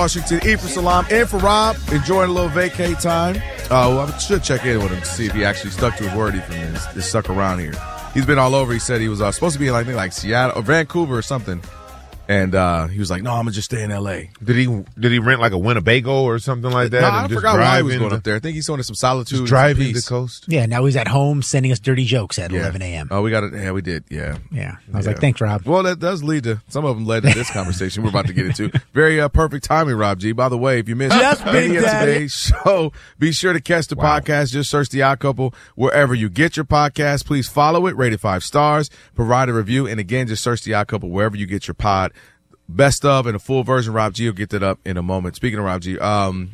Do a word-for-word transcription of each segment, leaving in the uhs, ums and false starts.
Washington, Ephraim Salaam, in for Rob, enjoying a little vacay time. Uh, well, I should check in with him to see if he actually stuck to his word. Ephraim is, is stuck around here. He's been all over. He said he was uh, supposed to be in like, like Seattle or Vancouver or something. And uh, he was like, no, I'm going to just stay in L A. Did he Did he rent like a Winnebago or something like that? No, and I just forgot why he was going the, up there. I think he's going to some solitude. Just driving the coast. Yeah, now he's at home sending us dirty jokes at yeah. eleven a.m. Oh, we got it. Yeah, we did. Yeah. Yeah. I was yeah. like, thanks, Rob. Well, that does lead to, some of them led to this conversation we're about to get into. Very uh, perfect timing, Rob G. By the way, if you missed Just any of Daddy. today's show, be sure to catch the Wow. podcast. Just search The Odd Couple wherever you get your podcast. Please follow it, rate it five stars, provide a review, and again, just search The Odd Couple wherever you get your pod. Best of and a full version. Rob G will get that up in a moment. Speaking of Rob G, um,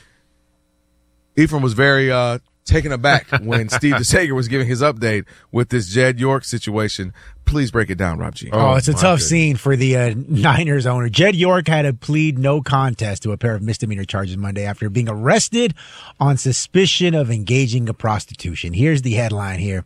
Ephraim was very uh, taken aback when Steve DeSager was giving his update with this Jed York situation. Please break it down, Rob G. Oh, it's a my tough goodness. scene for the uh, Niners owner. Jed York had to plead no contest to a pair of misdemeanor charges Monday after being arrested on suspicion of engaging in prostitution. Here's the headline here.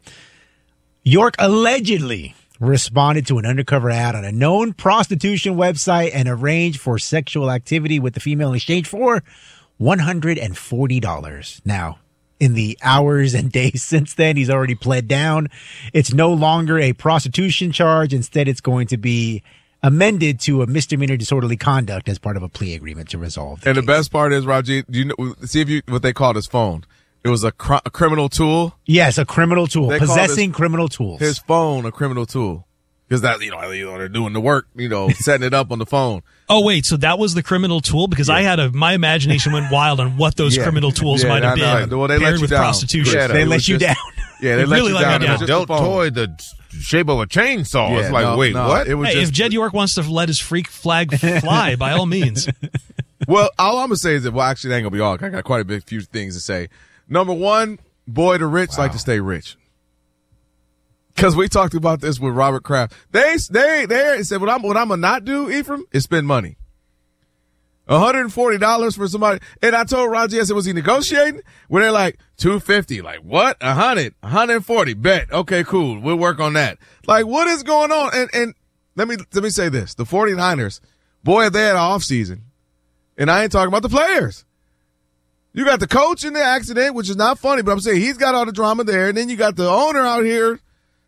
York allegedly responded to an undercover ad on a known prostitution website and arranged for sexual activity with the female in exchange for one hundred forty dollars. Now, in the hours and days since then, he's already pled down. It's no longer a prostitution charge. Instead, it's going to be amended to a misdemeanor disorderly conduct as part of a plea agreement to resolve the And the case. best part is, Rob G, do you know, see if you what they called his phone. It was a, cr- a criminal tool. Yes, a criminal tool. They call Possessing this- criminal tools. His phone, a criminal tool. Because that, you know, you know, they're doing the work, you know, setting it up on the phone. Oh, wait, so that was the criminal tool? Because I had a, my imagination went wild on what those Yeah. criminal tools Yeah, might have I been know. Well, they let paired you with down. prostitution. Yeah, they it let was you just- down. Yeah, they They let really you let me down. It down. was just Adult the phone. toy, the shape of a chainsaw. Yeah, it's like, no, wait, no, what? It was Hey, just, if Jed York wants to let his freak flag fly, by all means. Well, all I'm gonna say is that, well, actually, it ain't gonna be all. I got quite a big few things to say. Number one, boy, the rich like to stay rich. Because we talked about this with Robert Kraft. They, they, they said, what I'm, what I'm gonna not do, Ephraim, is spend money. one hundred forty dollars for somebody. And I told Roger, I said, was he negotiating? When they're like, two hundred fifty dollars. Like, what? one hundred dollars. one hundred forty dollars. Bet. Okay, cool. We'll work on that. Like, what is going on? And, and let me, let me say this. The 49ers, boy, they had an off season. And I ain't talking about the players. You got the coach in the accident, which is not funny, but I'm saying he's got all the drama there. And then you got the owner out here.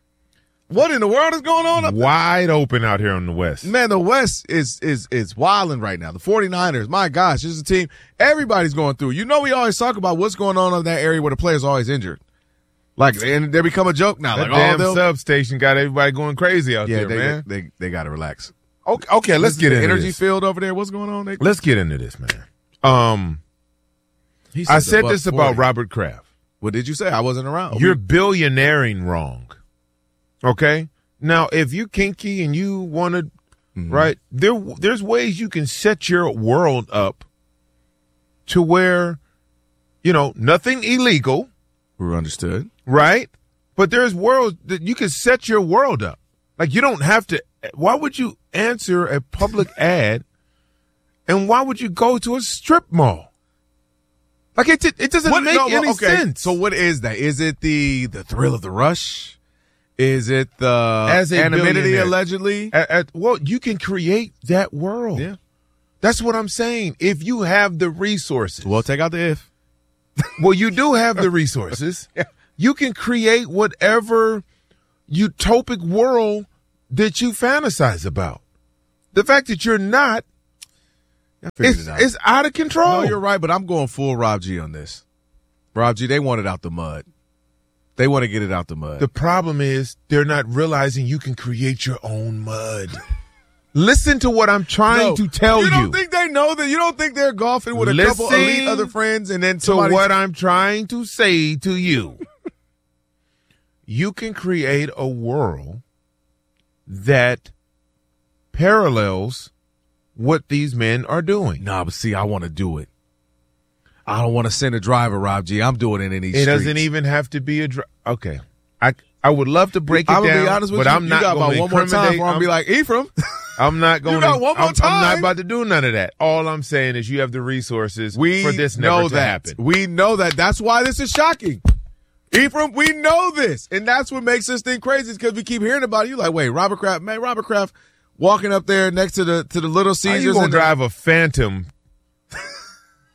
What in the world is going on up there? Wide open out here on the West. Man, the West is is is wilding right now. The 49ers, my gosh, this is a team everybody's going through. You know, we always talk about what's going on in that area where the players are always injured. Like, and they become a joke now. That Like, damn oh, they'll- substation got everybody going crazy out yeah, there, they, man. they they they got to relax. Okay, okay, let's This is get the into energy this. field over there. What's going on? They, Let's get into this, man. Um, he I a said buck this about forty. Robert Kraft. What did you say? I wasn't around. You're billionairing wrong. Okay? Now, if you kinky and you want to, Mhm. right, there, there's ways you can set your world up to where, you know, nothing illegal, We're understood. right? But there's worlds that you can set your world up. Like, you don't have to, why would you answer a public ad and why would you go to a strip mall? Like, it, it doesn't What- make no, any okay, sense. So what is that? Is it the the thrill of the rush? Is it the As a anonymity billionaire. allegedly? At, at, well, you can create that world. Yeah. That's what I'm saying. If you have the resources. Well, take out the if. Well, you do have the resources. You can create whatever utopic world that you fantasize about. The fact that you're not, I figured it's, it out. it's out of control. No, you're right, but I'm going full Rob G on this. Rob G, they want it out the mud. They want to get it out the mud. The problem is they're not realizing you can create your own mud. Listen to what I'm trying No, to tell you. You don't think they know that? You don't think they're golfing with a couple Listen elite other friends and then to somebody? what I'm trying to say to you. You can create a world that parallels what these men are doing. Nah, but see, I want to do it. I don't want to send a driver, Rob G. I'm doing it in these It streets. doesn't even have to be a dr- okay. I I would love to break it I'm down, gonna be honest with but you. I'm you not got going about to one more time before I'm I'm, be like, Ephraim. I'm not going. got one more I'm, I'm time. not about to do none of that. All I'm saying is you have the resources We for this never know to that. happen. We know that. That's why this is shocking. Ephraim, we know this. And that's what makes this thing crazy is because we keep hearing about it. You like, wait, Robert Kraft, man, Robert Kraft walking up there next to the to the Little How Caesars. you gonna and the- drive a Phantom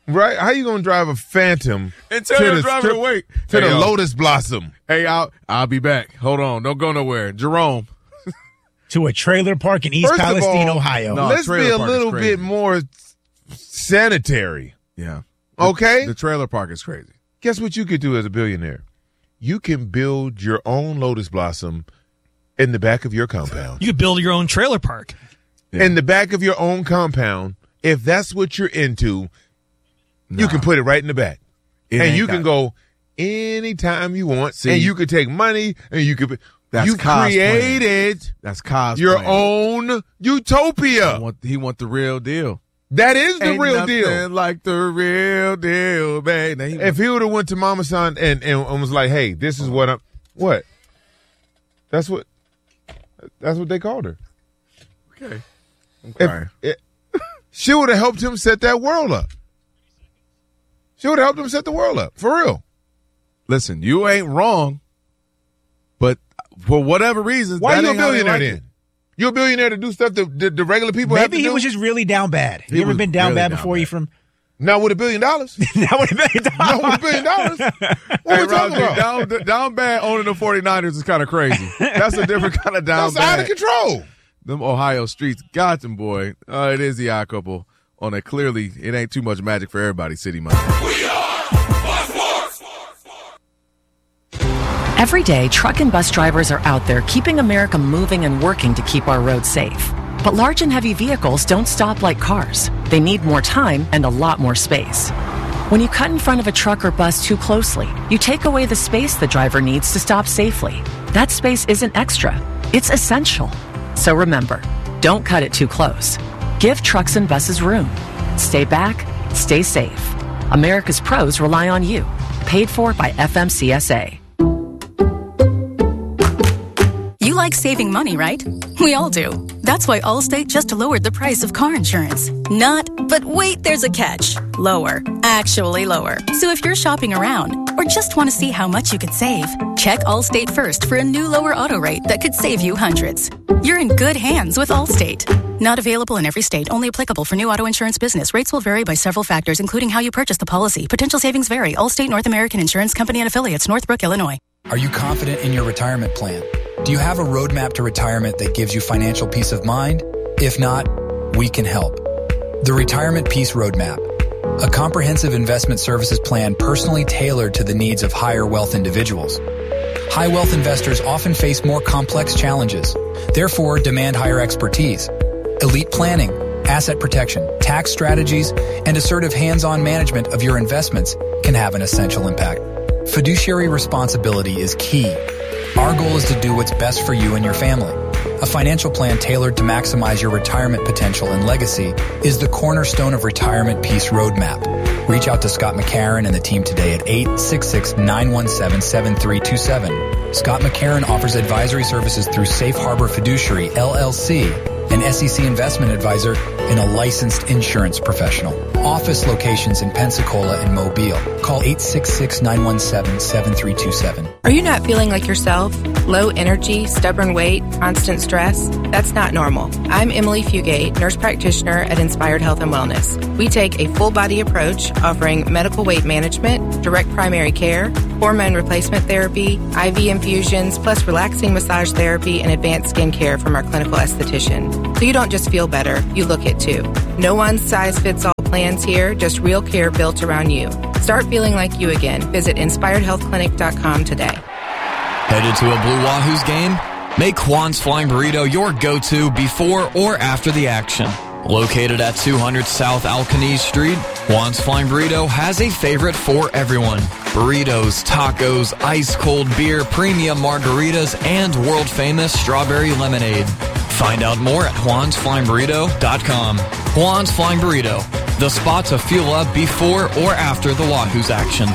Right? How you gonna drive a Phantom And tell to your the driver strip- to wait. to Hey, the yo. Lotus Blossom? Hey, I'll, I'll be back. Hold on. Don't go nowhere. Jerome. To a trailer park in East First of Palestine, all, Ohio. No. Let's trailer be a park is little crazy. bit more sanitary. Yeah. Okay? The trailer park is crazy. Guess what you could do as a billionaire? You can build your own Lotus Blossom in the back of your compound. You could build your own trailer park. Yeah. In the back of your own compound, if that's what you're into, you can put it right in the back. It and ain't you can got- go anytime you want. See? and you could take money and you could That's you cosplaying. created That's cosplay. your own utopia. He want, he want the real deal. That is the Ain't real nothing deal. like the real deal, man. Now he If he would have went to Mama San and, and, and was like, "Hey, this is what I'm," what? That's what. That's what they called her. okay. I'm If- crying. it- she would have helped him set that world up. She would have helped him set the world up for real. Listen, you ain't wrong, but for whatever reason, Why that you a ain't how they billionaire like then? it. You're a billionaire to do stuff that the, the regular people have to Maybe he do? was just really down bad. He you ever was been down really bad down before? bad. You from? Not with a billion dollars. That would have been Not with a billion dollars. What Hey, we talking Roger, about? down, down bad owning the forty-niners is kind of crazy. That's a different kind of down That's out bad. of control. Them Ohio streets got them, boy. Uh, it is the odd couple on a clearly, it ain't too much magic for everybody city money. Every day, truck and bus drivers are out there keeping America moving and working to keep our roads safe. But large and heavy vehicles don't stop like cars. They need more time and a lot more space. When you cut in front of a truck or bus too closely, you take away the space the driver needs to stop safely. That space isn't extra, it's essential. So remember, don't cut it too close. Give trucks and buses room. Stay back, stay safe. America's pros rely on you. Paid for by F M C S A. You like saving money, right? We all do. That's why Allstate just lowered the price of car insurance. Not, but wait, there's a catch. Lower. Actually lower. So if you're shopping around or just want to see how much you could save, check Allstate first for a new lower auto rate that could save you hundreds. You're in good hands with Allstate. Not available in every state. Only applicable for new auto insurance business. Rates will vary by several factors, including how you purchase the policy. Potential savings vary. Allstate North American Insurance Company and affiliates, Northbrook, Illinois. Are you confident in your retirement plan? Do you have a roadmap to retirement that gives you financial peace of mind? If not, we can help. The Retirement Peace Roadmap, a comprehensive investment services plan personally tailored to the needs of higher wealth individuals. High wealth investors often face more complex challenges, therefore demand higher expertise. Elite planning, asset protection, tax strategies, and assertive hands-on management of your investments can have an essential impact. Fiduciary responsibility is key. Our goal is to do what's best for you and your family. A financial plan tailored to maximize your retirement potential and legacy is the cornerstone of Retirement Peace Roadmap. Reach out to Scott McCarron and the team today at eight six six, nine one seven, seven three two seven. Scott McCarron offers advisory services through Safe Harbor Fiduciary, L L C, an S E C investment advisor, and a licensed insurance professional. Office locations in Pensacola and Mobile. Call eight six six, nine one seven, seven three two seven. Are you not feeling like yourself? Low energy, stubborn weight, constant stress? That's not normal. I'm Emily Fugate, nurse practitioner at Inspired Health and Wellness. We take a full body approach offering medical weight management, direct primary care, hormone replacement therapy, I V infusions, plus relaxing massage therapy and advanced skin care from our clinical esthetician. So you don't just feel better, you look it too. No one size fits all plans here, just real care built around you. Start feeling like you again. Visit inspired health clinic dot com today. Headed to a Blue Wahoos game? Make Juan's Flying Burrito your go-to before or after the action. Located at two hundred South Alcanese Street, Juan's Flying Burrito has a favorite for everyone. Burritos, tacos, ice-cold beer, premium margaritas, and world-famous strawberry lemonade. Find out more at juans flying burrito dot com. Juan's Flying Burrito, the spot to fuel up before or after the Wahoos action.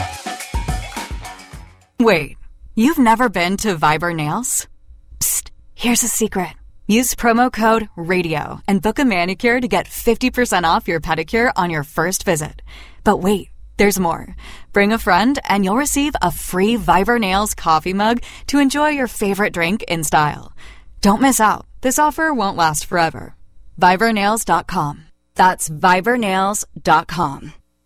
Wait, you've never been to Viber Nails? Psst, here's a secret. Use promo code RADIO and book a manicure to get fifty percent off your pedicure on your first visit. But wait, there's more. Bring a friend and you'll receive a free Viber Nails coffee mug to enjoy your favorite drink in style. Don't miss out. This offer won't last forever. Viber Nails dot com. That's Viber Nails dot com.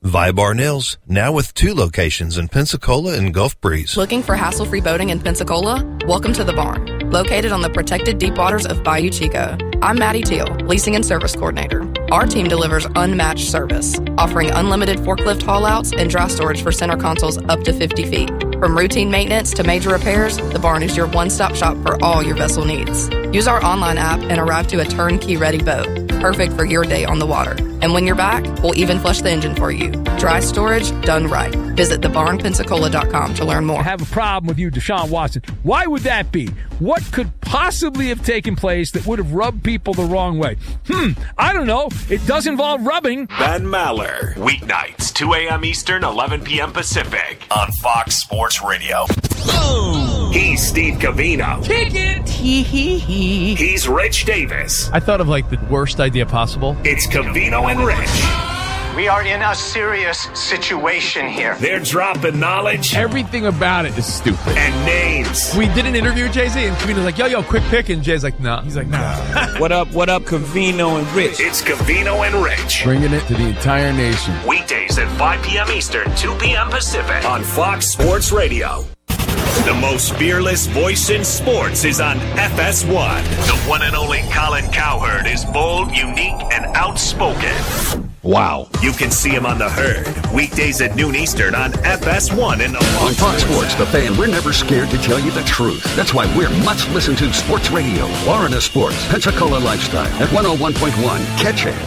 Vibar Nails, now with two locations in Pensacola and Gulf Breeze. Looking for hassle-free boating in Pensacola? Welcome to the Barn, located on the protected deep waters of Bayou Chico. I'm Maddie Teal, Leasing and Service Coordinator. Our team delivers unmatched service, offering unlimited forklift haul-outs and dry storage for center consoles up to fifty feet. From routine maintenance to major repairs, the Barn is your one-stop shop for all your vessel needs. Use our online app and arrive to a turnkey-ready boat, perfect for your day on the water. And when you're back, we'll even flush the engine for you. Dry storage done right. Visit the barn pensacola dot com to learn more. I have a problem with you, Deshaun Watson. Why would that be? What could possibly have taken place that would have rubbed people the wrong way? Hmm, I don't know. It does involve rubbing. Ben Maller, weeknights, two a.m. Eastern, eleven p.m. Pacific, on Fox Sports Radio. Boom! He's Steve Covino. Kick it! Hee hee hee. He's Rich Davis. I thought of like the worst idea possible. It's Covino and Rich. We are in a serious situation here. They're dropping knowledge. Everything about it is stupid. And names. We did an interview with Jay-Z, and Covino's like, yo, yo, quick pick. And Jay's like, nah. He's like, nah. What up, what up, Covino and Rich? It's Covino and Rich. Bringing it to the entire nation. Weekdays at five p.m. Eastern, two p.m. Pacific, on Fox Sports Radio. The most fearless voice in sports is on F S one. The one and only Colin Cowherd is bold, unique, and outspoken. Wow. You can see him on The Herd, weekdays at noon Eastern on F S one in Omaha. On Fox Sports, The Fan, we're never scared to tell you the truth. That's why we're much listened to sports radio. Florida Sports, Pensacola Lifestyle at one oh one point one. Catch it.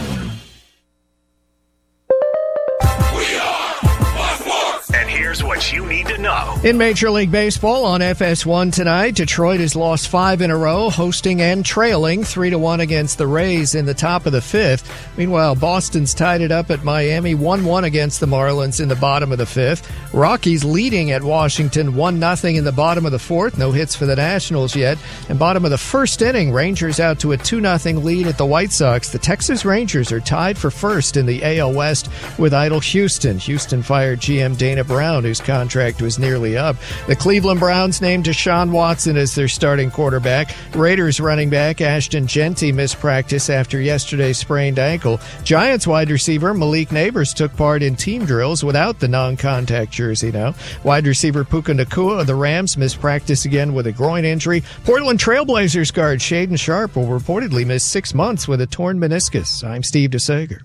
Here's what you need to know. In Major League Baseball on F S one tonight, Detroit has lost five in a row, hosting and trailing three to one against the Rays in the top of the fifth. Meanwhile, Boston's tied it up at Miami, one one against the Marlins in the bottom of the fifth. Rockies leading at Washington, one nothing in the bottom of the fourth. No hits for the Nationals yet. And bottom of the first inning, Rangers out to a two nothing lead at the White Sox. The Texas Rangers are tied for first in the A L West with idle Houston. Houston fired G M Dana Brown, whose contract was nearly up. The Cleveland Browns named Deshaun Watson as their starting quarterback. Raiders running back Ashton Genty missed practice after yesterday's sprained ankle. Giants wide receiver Malik Neighbors took part in team drills without the non-contact jersey now. Wide receiver Puka Nacua of the Rams missed practice again with a groin injury. Portland Trailblazers guard Shaden Sharp will reportedly miss six months with a torn meniscus. I'm Steve DeSager.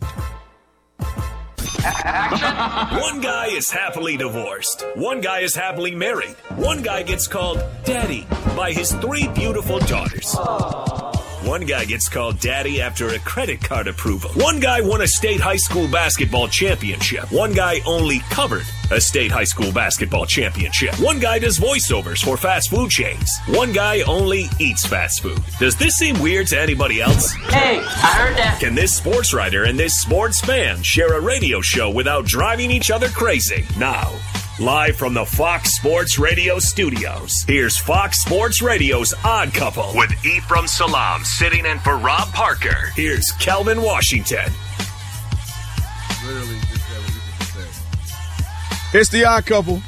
One guy is happily divorced. One guy is happily married. One guy gets called daddy by his three beautiful daughters. One guy gets called daddy after a credit card approval. One guy won a state high school basketball championship. One guy only covered a state high school basketball championship. One guy does voiceovers for fast food chains. One guy only eats fast food. Does this seem weird to anybody else? Hey, I heard that. Can this sports writer and this sports fan share a radio show without driving each other crazy? Now, live from the Fox Sports Radio studios, here's Fox Sports Radio's Odd Couple with Ephraim Salam sitting in for Rob Parker. Here's Kelvin Washington. Literally just said what you just said. It's the Odd Couple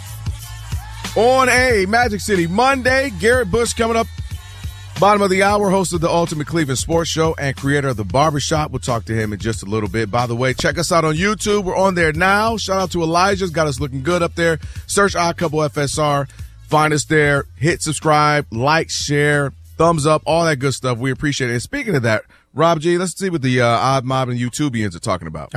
on a Magic City Monday. Garrett Bush coming up bottom of the hour, host of the Ultimate Cleveland Sports Show and creator of The Barbershop. We'll talk to him in just a little bit. By the way, check us out on YouTube. We're on there now. Shout out to Elijah's got us looking good up there. Search Odd Couple F S R. Find us there. Hit subscribe, like, share, thumbs up, all that good stuff. We appreciate it. And speaking of that, Rob G, let's see what the uh, Odd Mob and YouTubians are talking about.